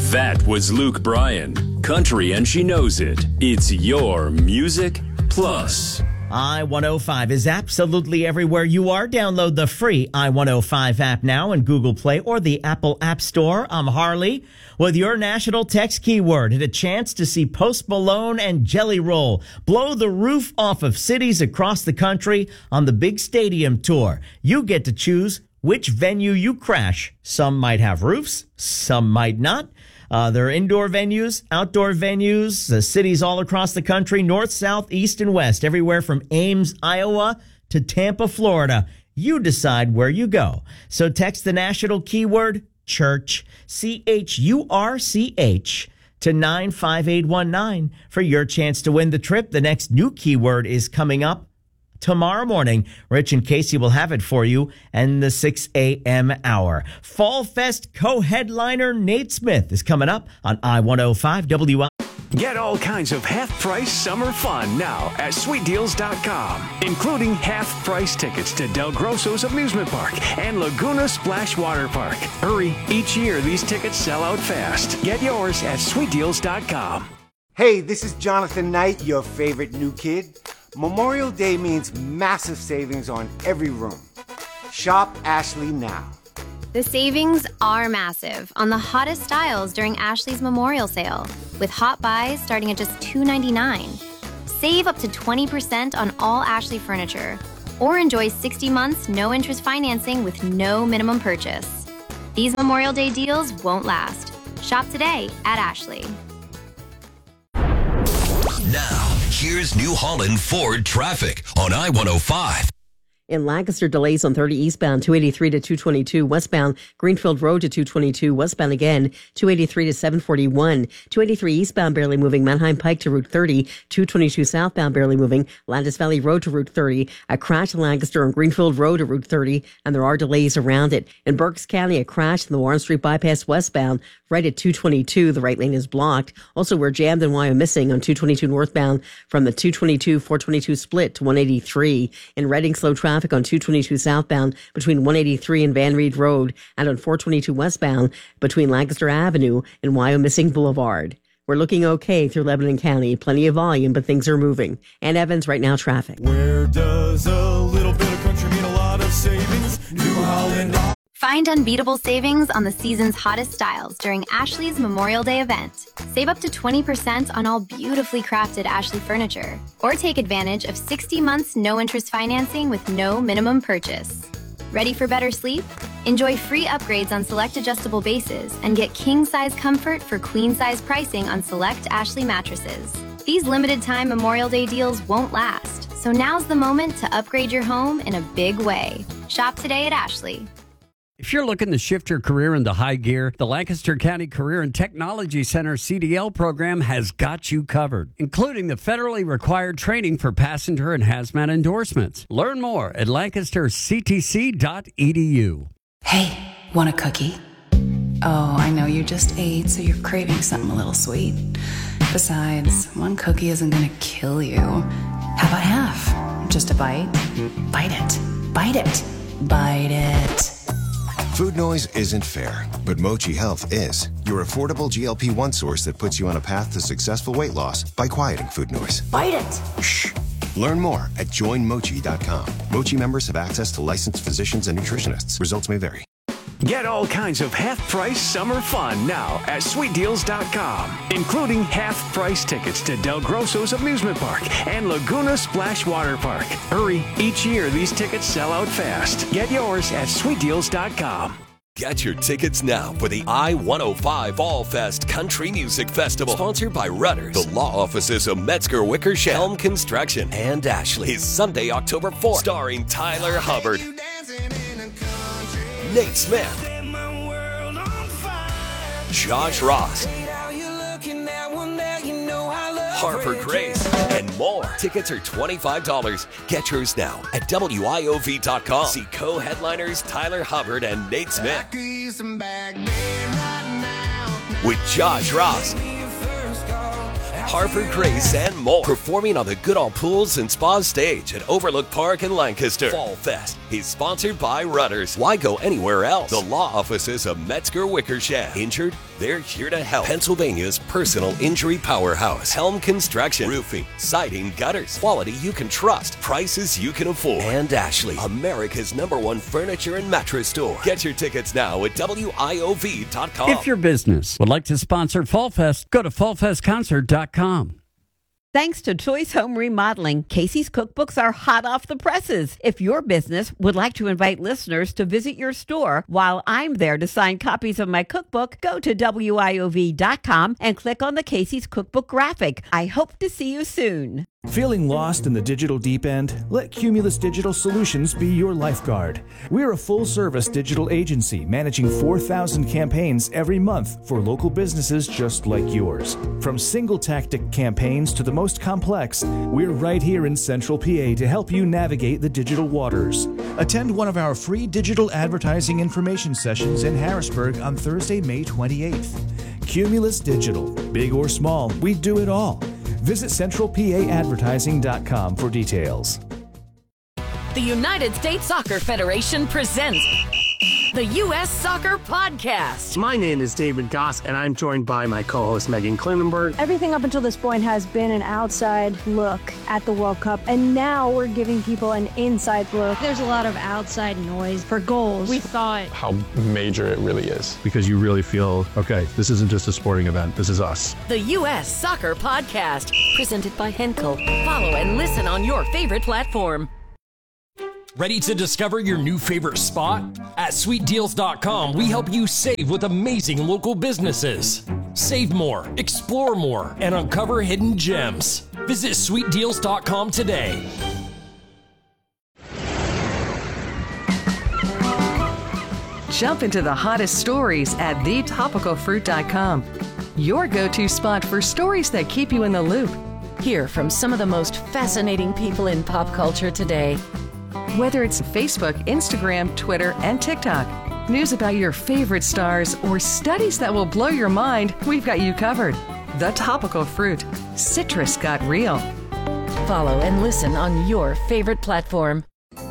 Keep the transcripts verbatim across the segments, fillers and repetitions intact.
That was Luke Bryan. Country and she knows it. It's your Music Plus. I one oh five is absolutely everywhere you are. Download the free I one oh five app now in Google Play or the Apple App Store. I'm Harley with your national text keyword. Hit a chance to see Post Malone and Jelly Roll blow the roof off of cities across the country on the big stadium tour. You get to choose which venue you crash. Some might have roofs, some might not. Uh, there are indoor venues, outdoor venues, the cities all across the country, north, south, east, and west, everywhere from Ames, Iowa to Tampa, Florida. You decide where you go. So text the national keyword church, C H U R C H, to nine five eight one nine for your chance to win the trip. The next new keyword is coming up tomorrow morning. Rich and Casey will have it for you in the six a.m. hour. Fall Fest co-headliner Nate Smith is coming up on I one oh five W I. Get all kinds of half-price summer fun now at sweet deals dot com, including half-price tickets to Del Grosso's Amusement Park and Laguna Splash Water Park. Hurry, each year these tickets sell out fast. Get yours at sweet deals dot com. Hey, this is Jonathan Knight, your favorite new kid. Memorial Day means massive savings on every room. Shop Ashley now. The savings are massive on the hottest styles during Ashley's Memorial Sale, with hot buys starting at just two ninety-nine. Save up to twenty percent on all Ashley furniture, or enjoy sixty months no-interest financing with no minimum purchase. These Memorial Day deals won't last. Shop today at Ashley. Now, here's New Holland Ford traffic on I one oh five. In Lancaster, delays on thirty eastbound, two eighty-three to two twenty-two westbound, Greenfield Road to two twenty-two westbound again, two eighty-three to seven forty-one, two eighty-three eastbound barely moving, Manheim Pike to Route thirty, two twenty-two southbound barely moving, Landis Valley Road to Route thirty, a crash in Lancaster on Greenfield Road to Route thirty, and there are delays around it. In Berks County, a crash in the Warren Street bypass westbound, right at two twenty-two, the right lane is blocked. Also, we're jammed in Wyomissing on two twenty-two northbound from the two twenty-two four twenty-two split to one eighty-three. In Reading, slow traffic on two twenty-two southbound between one eighty-three and Van Reed Road, and on four twenty-two westbound between Lancaster Avenue and Wyomissing Boulevard. We're looking okay through Lebanon County. Plenty of volume, but things are moving. Ann Evans, right now, traffic. Where does a little bit of country mean a lot of savings? New Holland. Find unbeatable savings on the season's hottest styles during Ashley's Memorial Day event. Save up to twenty percent on all beautifully crafted Ashley furniture. Or take advantage of sixty months no-interest financing with no minimum purchase. Ready for better sleep? Enjoy free upgrades on select adjustable bases and get king-size comfort for queen-size pricing on select Ashley mattresses. These limited-time Memorial Day deals won't last, so now's the moment to upgrade your home in a big way. Shop today at Ashley. If you're looking to shift your career into high gear, the Lancaster County Career and Technology Center C D L program has got you covered, including the federally required training for passenger and hazmat endorsements. Learn more at lancaster c t c dot e d u. Hey, want a cookie? Oh, I know you just ate, so you're craving something a little sweet. Besides, one cookie isn't going to kill you. How about half? Just a bite? Bite it. Bite it. Bite it. Food noise isn't fair, but Mochi Health is. Your affordable G L P one source that puts you on a path to successful weight loss by quieting food noise. Bite it! Shh! Learn more at join mochi dot com. Mochi members have access to licensed physicians and nutritionists. Results may vary. Get all kinds of half-price summer fun now at sweet deals dot com, including half-price tickets to Del Grosso's Amusement Park and Laguna Splash Water Park. Hurry, each year these tickets sell out fast. Get yours at sweet deals dot com. Get your tickets now for the I one oh five Fall Fest Country Music Festival, sponsored by Rudders, the law offices of Metzger Wickersham, Helm Construction, and Ashley. Is Sunday, October fourth, starring Tyler Hubbard, Nate Smith, Josh Ross, Harper Grace, and more. Tickets are twenty-five dollars. Get yours now at W I O V dot com. See co-headliners Tyler Hubbard and Nate Smith with Josh Ross, Harper Grace, and more. Performing on the Goodall Pools and Spa stage at Overlook Park in Lancaster. Fall Fest is sponsored by Rudders. Why go anywhere else? The law offices of Metzger Wickersham. Injured? They're here to help. Pennsylvania's personal injury powerhouse. Helm Construction. Roofing, siding, gutters. Quality you can trust. Prices you can afford. And Ashley, America's number one furniture and mattress store. Get your tickets now at W I O V dot com. If your business would like to sponsor Fall Fest, go to fall fest concert dot com. Thanks to Choice Home Remodeling, Casey's cookbooks are hot off the presses. If your business would like to invite listeners to visit your store while I'm there to sign copies of my cookbook, go to W I O V dot com and click on the Casey's Cookbook graphic. I hope to see you soon. Feeling lost in the digital deep end? Let Cumulus Digital Solutions be your lifeguard. We're a full-service digital agency managing four thousand campaigns every month for local businesses just like yours. From single-tactic campaigns to the most complex, we're right here in Central P A to help you navigate the digital waters. Attend one of our free digital advertising information sessions in Harrisburg on Thursday, May twenty-eighth. Cumulus Digital. Big or small, we do it all. Visit central p a advertising dot com for details. The United States Soccer Federation presents the U S Soccer Podcast. My name is David Goss, and I'm joined by my co-host Megan Klinenberg. Everything up until this point has been an outside look at the World Cup, and now we're giving people an inside look. There's a lot of outside noise for goals. We thought how major it really is. Because you really feel, okay, this isn't just a sporting event, this is us. The U S Soccer Podcast, presented by Henkel. Follow and listen on your favorite platform. Ready to discover your new favorite spot? At sweet deals dot com, we help you save with amazing local businesses. Save more, explore more, and uncover hidden gems. Visit sweet deals dot com today. Jump into the hottest stories at the topical fruit dot com. Your go-to spot for stories that keep you in the loop. Hear from some of the most fascinating people in pop culture today. Whether it's Facebook, Instagram, Twitter, and TikTok, news about your favorite stars, or studies that will blow your mind, we've got you covered. The Topical Fruit. Citrus got real. Follow and listen on your favorite platform.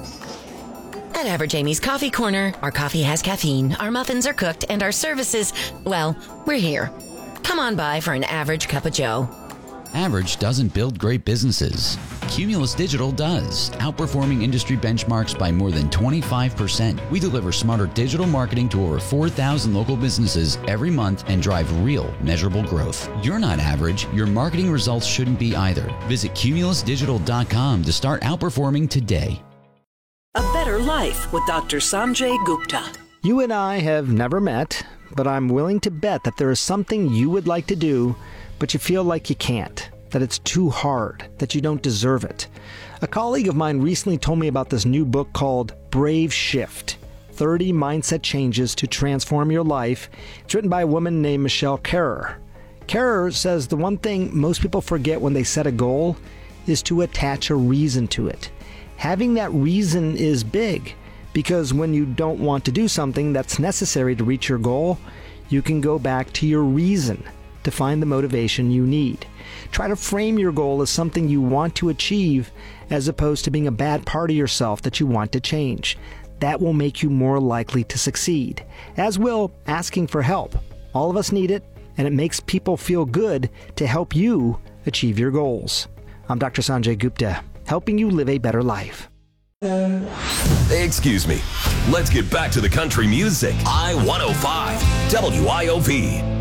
At Average Amy's Coffee Corner, our coffee has caffeine, our muffins are cooked, and our services, well, we're here. Come on by for an average cup of joe. Average doesn't build great businesses. Cumulus Digital does, outperforming industry benchmarks by more than twenty-five percent. We deliver smarter digital marketing to over four thousand local businesses every month and drive real, measurable growth. You're not average. Your marketing results shouldn't be either. Visit cumulus digital dot com to start outperforming today. A Better Life with Doctor Sanjay Gupta. You and I have never met, but I'm willing to bet that there is something you would like to do, but you feel like you can't, that it's too hard, that you don't deserve it. A colleague of mine recently told me about this new book called Brave Shift, thirty Mindset Changes to Transform Your Life. It's written by a woman named Michelle Kerrer. Kerrer says the one thing most people forget when they set a goal is to attach a reason to it. Having that reason is big, because when you don't want to do something that's necessary to reach your goal, you can go back to your reason to find the motivation you need. Try to frame your goal as something you want to achieve as opposed to being a bad part of yourself that you want to change. That will make you more likely to succeed, as will asking for help. All of us need it, and it makes people feel good to help you achieve your goals. I'm Doctor Sanjay Gupta, helping you live a better life. Excuse me. Let's get back to the country music. I one oh five W I O V.